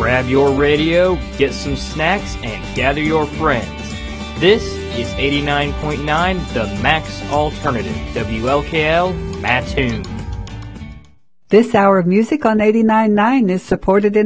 grab your radio, get some snacks, and gather your friends. This is 89.9 The Max Alternative, WLKL, Mattoon. This hour of music on 89.9 is supported in